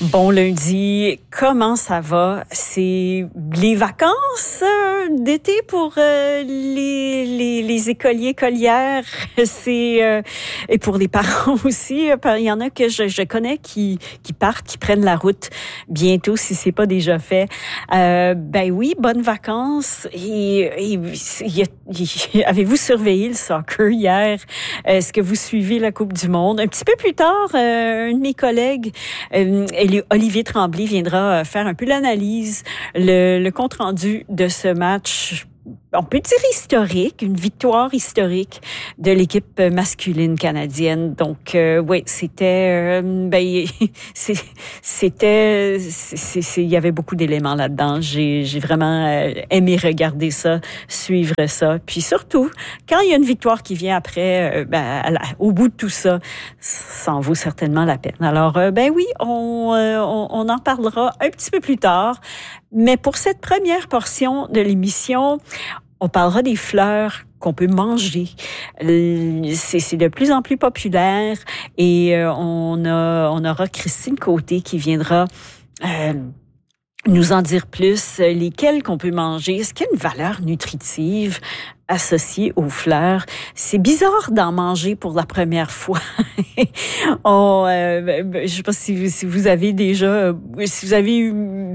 Bon lundi, comment ça va? C'est les vacances d'été pour les écoliers, écolières. C'est et pour les parents aussi. Il y en a que je connais qui partent, qui prennent la route bientôt si c'est pas déjà fait. Ben oui, bonnes vacances. Avez-vous surveillé le soccer hier? Est-ce que vous suivez la Coupe du Monde? Un petit peu plus tard, un de mes collègues, Olivier Tremblay, viendra faire un peu l'analyse, le compte-rendu de ce match. On peut dire historique, une victoire historique de l'équipe masculine canadienne. Donc, oui, c'était, il y avait beaucoup d'éléments là-dedans. J'ai vraiment aimé regarder ça, suivre ça. Puis surtout, quand il y a une victoire qui vient après, au bout de tout ça, ça en vaut certainement la peine. Alors, oui, on en parlera un petit peu plus tard. Mais pour cette première portion de l'émission, on parlera des fleurs qu'on peut manger. C'est de plus en plus populaire et on aura Christine Côté qui viendra nous en dire plus. Lesquelles qu'on peut manger? Est-ce qu'il y a une valeur nutritive associée aux fleurs? C'est bizarre d'en manger pour la première fois. Je sais pas si vous avez déjà, si vous avez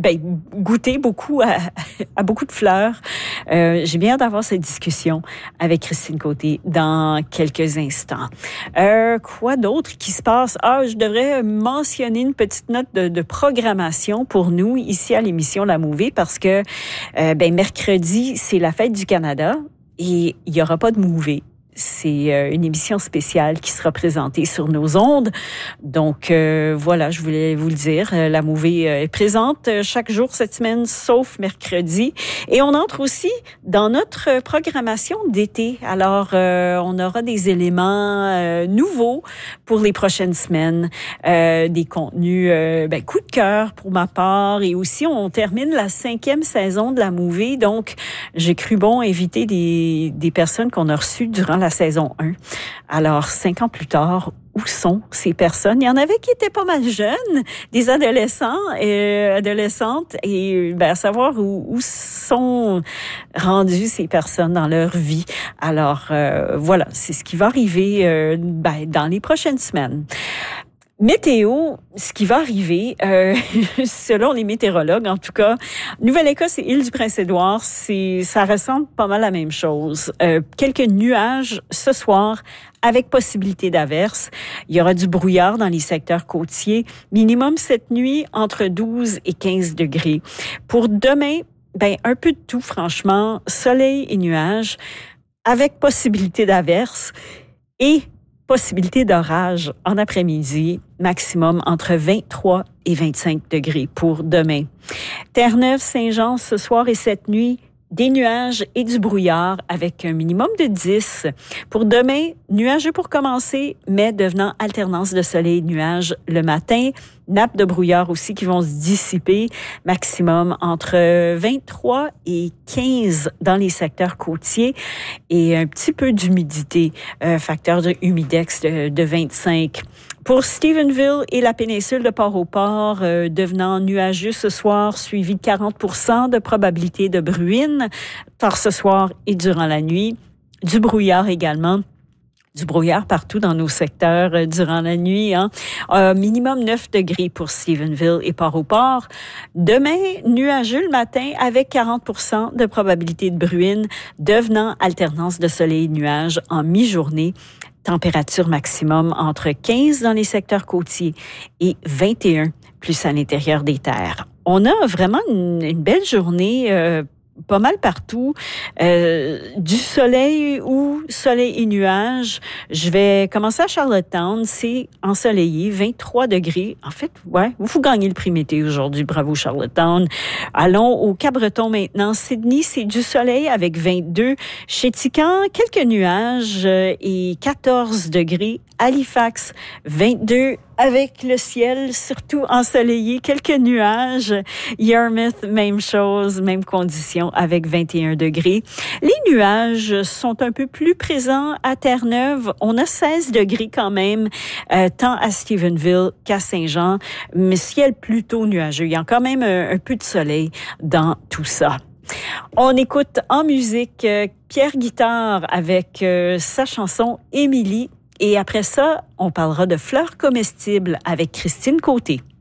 goûté beaucoup à beaucoup de fleurs. J'ai bien hâte d'avoir cette discussion avec Christine Côté dans quelques instants. Quoi d'autre qui se passe? Je devrais mentionner une petite note de programmation pour nous ici à l'émission La Mouvée parce que mercredi, c'est la fête du Canada. Et il n'y aura pas de Mouvée. C'est une émission spéciale qui sera présentée sur nos ondes. Donc, voilà, je voulais vous le dire. La Mouvée est présente chaque jour cette semaine, sauf mercredi. Et on entre aussi dans notre programmation d'été. Alors, on aura des éléments nouveaux pour les prochaines semaines. Des contenus coup de cœur pour ma part. Et aussi, on termine la 5e saison de la Mouvée. Donc, j'ai cru bon inviter des personnes qu'on a reçues durant la saison 1. Alors, 5 ans plus tard, où sont ces personnes? Il y en avait qui étaient pas mal jeunes, des adolescents et adolescentes, et à savoir où sont rendues ces personnes dans leur vie. Alors, voilà, c'est ce qui va arriver dans les prochaines semaines. Météo, ce qui va arriver, selon les météorologues, en tout cas, Nouvelle-Écosse et Île-du-Prince-Édouard, ça ressemble pas mal à la même chose. Quelques nuages ce soir, avec possibilité d'averses. Il y aura du brouillard dans les secteurs côtiers. Minimum cette nuit, entre 12 et 15 degrés. Pour demain, un peu de tout, franchement. Soleil et nuages, avec possibilité d'averses et possibilité d'orage en après-midi, maximum entre 23 et 25 degrés pour demain. Terre-Neuve, Saint-Jean, ce soir et cette nuit, des nuages et du brouillard avec un minimum de 10. Pour demain, nuageux pour commencer, mais devenant alternance de soleil et nuages le matin. Nappes de brouillard aussi qui vont se dissiper, maximum entre 23 et 15 dans les secteurs côtiers et un petit peu d'humidité, facteur de humidex de 25. Pour Stephenville et la péninsule de Port-au-Port, devenant nuageux ce soir, suivi de 40% de probabilité de bruine, tard ce soir et durant la nuit. Du brouillard également. Du brouillard partout dans nos secteurs durant la nuit. Minimum 9 degrés pour Stephenville et Port-au-Port. Demain, nuageux le matin avec 40% de probabilité de bruine, devenant alternance de soleil et nuages en mi-journée. Température maximum entre 15 dans les secteurs côtiers et 21 plus à l'intérieur des terres. On a vraiment une belle journée pas mal partout. Du soleil ou soleil et nuages. Je vais commencer à Charlottetown. C'est ensoleillé, 23 degrés. En fait, vous gagnez le prix météo aujourd'hui. Bravo Charlottetown. Allons au Cap-Breton maintenant. Sydney, c'est du soleil avec 22. Chéticamp, quelques nuages et 14 degrés. Halifax, 22 avec le ciel surtout ensoleillé, quelques nuages. Yarmouth, même chose, même condition avec 21 degrés. Les nuages sont un peu plus présents à Terre-Neuve. On a 16 degrés quand même, tant à Stephenville qu'à Saint-Jean, mais ciel plutôt nuageux. Il y a quand même un peu de soleil dans tout ça. On écoute en musique Pierre Guitare avec sa chanson Émilie. Et après ça, on parlera de fleurs comestibles avec Christine Côté.